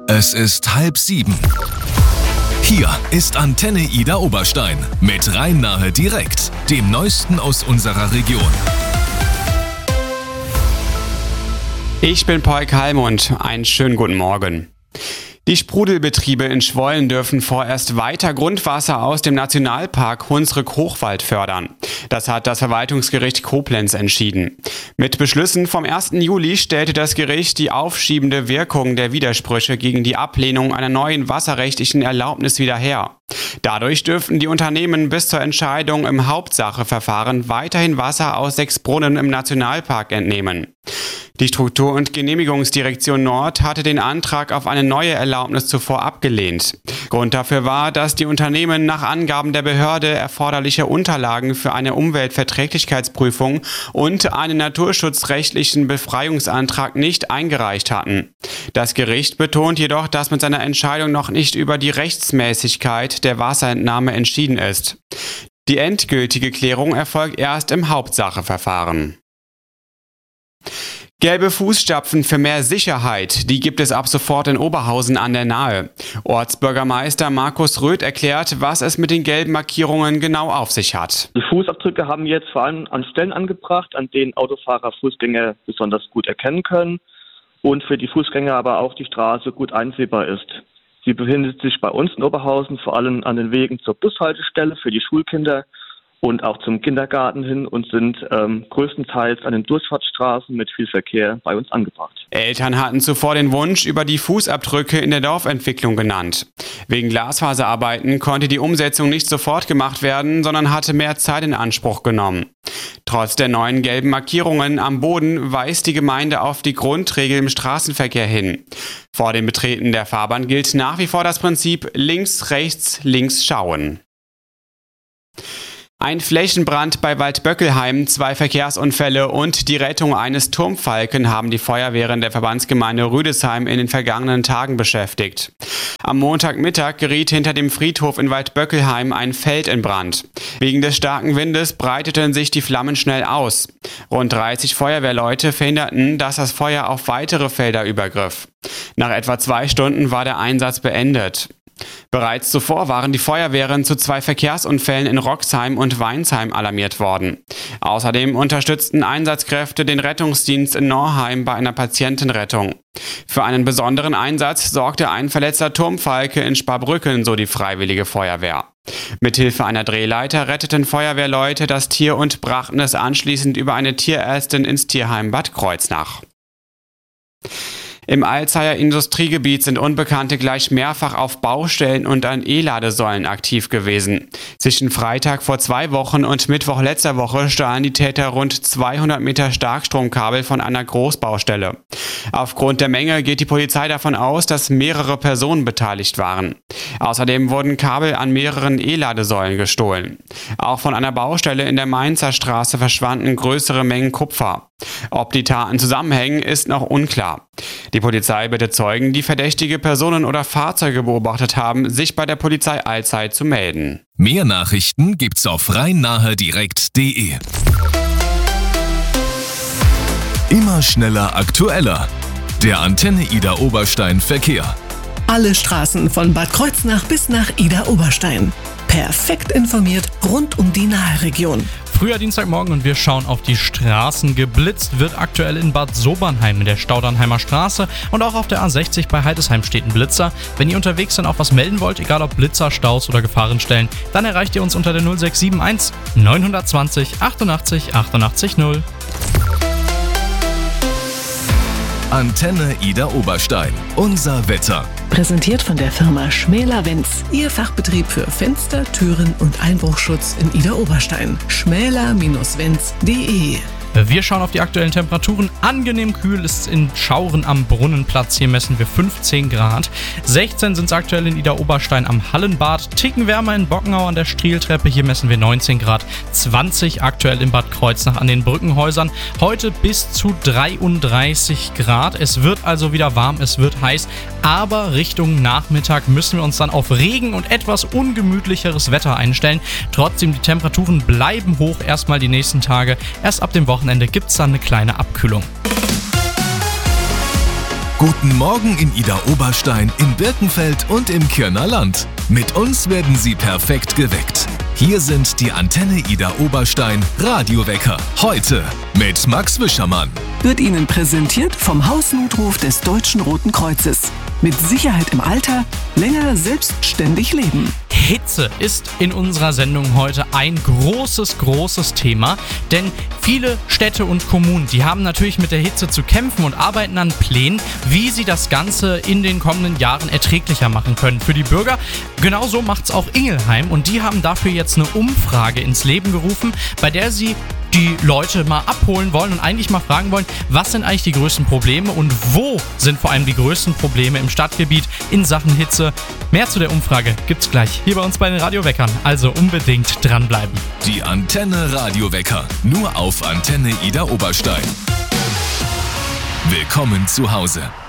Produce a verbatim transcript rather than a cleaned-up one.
Es ist halb sieben. Hier ist Antenne Ida Oberstein mit Rhein-Nahe direkt, dem Neuesten aus unserer Region. Ich bin Paul Kalmund. Einen schönen guten Morgen. Die Sprudelbetriebe in Schwollen dürfen vorerst weiter Grundwasser aus dem Nationalpark Hunsrück-Hochwald fördern. Das hat das Verwaltungsgericht Koblenz entschieden. Mit Beschlüssen vom ersten Juli stellte das Gericht die aufschiebende Wirkung der Widersprüche gegen die Ablehnung einer neuen wasserrechtlichen Erlaubnis wieder her. Dadurch dürften die Unternehmen bis zur Entscheidung im Hauptsacheverfahren weiterhin Wasser aus sechs Brunnen im Nationalpark entnehmen. Die Struktur- und Genehmigungsdirektion Nord hatte den Antrag auf eine neue Erlaubnis zuvor abgelehnt. Grund dafür war, dass die Unternehmen nach Angaben der Behörde erforderliche Unterlagen für eine Umweltverträglichkeitsprüfung und einen naturschutzrechtlichen Befreiungsantrag nicht eingereicht hatten. Das Gericht betont jedoch, dass mit seiner Entscheidung noch nicht über die Rechtsmäßigkeit der Wasserentnahme entschieden ist. Die endgültige Klärung erfolgt erst im Hauptsacheverfahren. Gelbe Fußstapfen für mehr Sicherheit, die gibt es ab sofort in Oberhausen an der Nahe. Ortsbürgermeister Markus Röth erklärt, was es mit den gelben Markierungen genau auf sich hat. Die Fußabdrücke haben jetzt vor allem an Stellen angebracht, an denen Autofahrer Fußgänger besonders gut erkennen können und für die Fußgänger aber auch die Straße gut einsehbar ist. Sie befindet sich bei uns in Oberhausen vor allem an den Wegen zur Bushaltestelle für die Schulkinder und auch zum Kindergarten hin und sind ähm, größtenteils an den Durchfahrtsstraßen mit viel Verkehr bei uns angebracht. Eltern hatten zuvor den Wunsch über die Fußabdrücke in der Dorfentwicklung genannt. Wegen Glasfaserarbeiten konnte die Umsetzung nicht sofort gemacht werden, sondern hatte mehr Zeit in Anspruch genommen. Trotz der neuen gelben Markierungen am Boden weist die Gemeinde auf die Grundregel im Straßenverkehr hin. Vor dem Betreten der Fahrbahn gilt nach wie vor das Prinzip links, rechts, links schauen. Ein Flächenbrand bei Waldböckelheim, zwei Verkehrsunfälle und die Rettung eines Turmfalken haben die Feuerwehren der Verbandsgemeinde Rüdesheim in den vergangenen Tagen beschäftigt. Am Montagmittag geriet hinter dem Friedhof in Waldböckelheim ein Feld in Brand. Wegen des starken Windes breiteten sich die Flammen schnell aus. Rund dreißig Feuerwehrleute verhinderten, dass das Feuer auf weitere Felder übergriff. Nach etwa zwei Stunden war der Einsatz beendet. Bereits zuvor waren die Feuerwehren zu zwei Verkehrsunfällen in Roxheim und Weinsheim alarmiert worden. Außerdem unterstützten Einsatzkräfte den Rettungsdienst in Norheim bei einer Patientenrettung. Für einen besonderen Einsatz sorgte ein verletzter Turmfalke in Sparbrücken, so die Freiwillige Feuerwehr. Mithilfe einer Drehleiter retteten Feuerwehrleute das Tier und brachten es anschließend über eine Tierärztin ins Tierheim Bad Kreuznach. Im Alzeyer Industriegebiet sind Unbekannte gleich mehrfach auf Baustellen und an E-Ladesäulen aktiv gewesen. Zwischen Freitag vor zwei Wochen und Mittwoch letzter Woche stahlen die Täter rund zweihundert Meter Starkstromkabel von einer Großbaustelle. Aufgrund der Menge geht die Polizei davon aus, dass mehrere Personen beteiligt waren. Außerdem wurden Kabel an mehreren E-Ladesäulen gestohlen. Auch von einer Baustelle in der Mainzer Straße verschwanden größere Mengen Kupfer. Ob die Taten zusammenhängen, ist noch unklar. Die Polizei bittet Zeugen, die verdächtige Personen oder Fahrzeuge beobachtet haben, sich bei der Polizei allzeit zu melden. Mehr Nachrichten gibt's auf rhein-nahe direkt punkt de. Immer schneller, aktueller. Der Antenne Ida Oberstein Verkehr. Alle Straßen von Bad Kreuznach bis nach Ida Oberstein. Perfekt informiert rund um die Nahe-Region. Früher Dienstagmorgen und wir schauen auf die Straßen. Geblitzt wird aktuell in Bad Sobernheim in der Staudernheimer Straße und auch auf der A sechzig bei Heidesheim steht ein Blitzer. Wenn ihr unterwegs dann auch was melden wollt, egal ob Blitzer, Staus oder Gefahrenstellen, dann erreicht ihr uns unter der null sechs sieben eins neun zwei null achtundachtzig achtundachtzig null. Antenne Ida Oberstein. Unser Wetter. Präsentiert von der Firma Schmäler-Wenz. Ihr Fachbetrieb für Fenster, Türen und Einbruchschutz in Ida Oberstein. schmäler Bindestrich wenz punkt de. Wir schauen auf die aktuellen Temperaturen. Angenehm kühl ist es in Schauren am Brunnenplatz. Hier messen wir fünfzehn Grad. sechzehn sind es aktuell in Ida Oberstein am Hallenbad. Ticken wärmer in Bockenau an der Strieltreppe. Hier messen wir neunzehn Grad. zwanzig aktuell in Bad Kreuznach an den Brückenhäusern. Heute bis zu dreiunddreißig Grad. Es wird also wieder warm, es wird heiß. Aber Richtung Nachmittag müssen wir uns dann auf Regen und etwas ungemütlicheres Wetter einstellen. Trotzdem, die Temperaturen bleiben hoch erstmal die nächsten Tage. Erst ab dem Wochenende gibt es dann eine kleine Abkühlung. Guten Morgen in Idar-Oberstein, in Birkenfeld und im Kirner Land. Mit uns werden Sie perfekt geweckt. Hier sind die Antenne Idar-Oberstein Radiowecker. Heute mit Max Wischermann. Wird Ihnen präsentiert vom Hausnotruf des Deutschen Roten Kreuzes. Mit Sicherheit im Alter, länger selbstständig leben. Hitze ist in unserer Sendung heute ein großes, großes Thema, denn viele Städte und Kommunen, die haben natürlich mit der Hitze zu kämpfen und arbeiten an Plänen, wie sie das Ganze in den kommenden Jahren erträglicher machen können für die Bürger. Genauso macht es auch Ingelheim und die haben dafür jetzt eine Umfrage ins Leben gerufen, bei der sie die Leute mal abholen wollen und eigentlich mal fragen wollen, was sind eigentlich die größten Probleme und wo sind vor allem die größten Probleme im Stadtgebiet in Sachen Hitze. Mehr zu der Umfrage gibt's gleich hier bei uns bei den Radioweckern, also unbedingt dranbleiben. Die Antenne Radiowecker, nur auf Antenne Idar-Oberstein. Willkommen zu Hause.